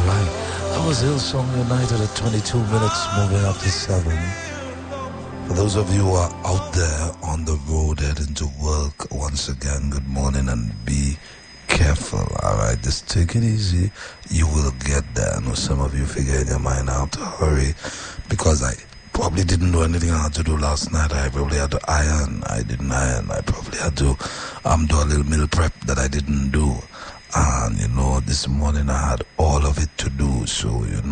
right. That was Hillsong United at 22 minutes, moving up to 7. For those of you who are out there on the road heading to work, once again, good morning and be careful, all right? Just take it easy. You will get there. I know some of you figure in your mind how to hurry because I probably didn't do anything I had to do last night. I probably had to iron. I didn't iron. I probably had to do a little meal prep that I didn't do. And, this morning I had all of it to do. So,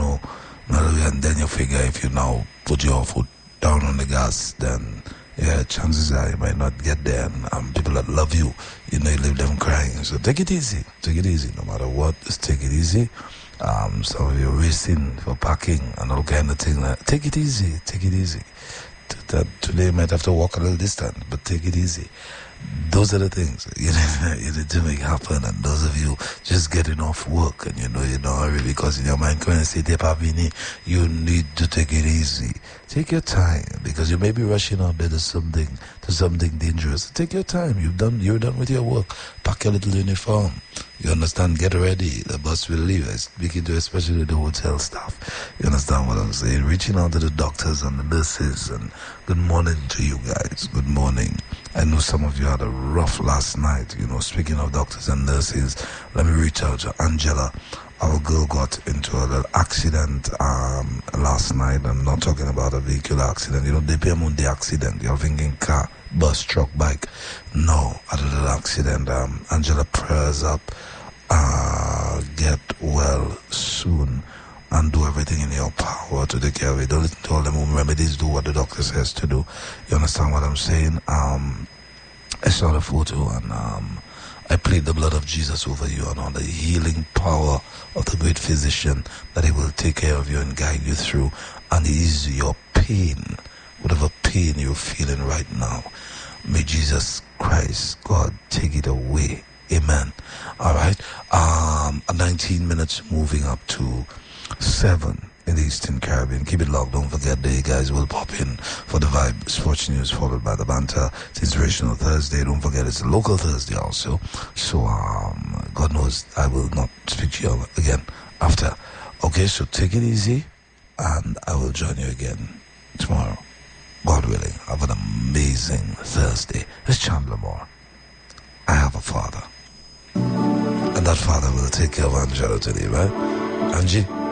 and then you figure if you now put your foot down on the gas, then, chances are you might not get there. And people that love you, you leave them crying. So take it easy. Take it easy. No matter what, just take it easy. Some of you are racing for parking and all kind of things. Take it easy. Take it easy. Today you might have to walk a little distance, but take it easy. Those are the things you need to make happen. And those of you just getting off work and you don't hurry because in your mind currently you need to take it easy. Take your time because you may be rushing out there to something dangerous. Take your time. You're done with your work. Pack your little uniform. You understand? Get ready. The bus will leave. I'm speaking to especially the hotel staff. You understand what I'm saying? Reaching out to the doctors and the nurses. And good morning to you guys. Good morning. I know some of you had a rough last night. Speaking of doctors and nurses, let me reach out to Angela. Our girl got into a little accident last night. I'm not talking about a vehicular accident. They pay on the accident. You're thinking car, bus, truck, bike. No, a little accident. Angela, prayers up. Get well soon and do everything in your power to take care of it. Don't listen to all them home remedies. Do what the doctor says to do. You understand what I'm saying? I saw the photo and I plead the blood of Jesus over you and on the healing power of the great physician that he will take care of you and guide you through and ease your pain, whatever pain you're feeling right now. May Jesus Christ, God, take it away. Amen. All right. 19 minutes moving up to 7 in the Eastern Caribbean. Keep it locked. Don't forget the guys will pop in for the Vibe Sports News followed by the banter. It's Inspirational Thursday. Don't forget it's a local Thursday also. So God knows I will not speak to you again after. Okay, so take it easy and I will join you again tomorrow. God willing. Have an amazing Thursday. It's Chandler Moore. I have a father. And that father will take care of Angela today, right? Angie?